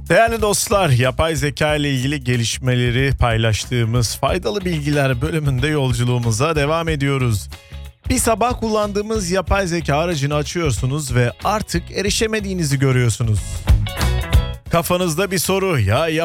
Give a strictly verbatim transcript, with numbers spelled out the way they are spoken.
Değerli dostlar, yapay zeka ile ilgili gelişmeleri paylaştığımız faydalı bilgiler bölümünde yolculuğumuza devam ediyoruz. Bir sabah kullandığımız yapay zeka aracını açıyorsunuz ve artık erişemediğinizi görüyorsunuz. Kafanızda bir soru, ya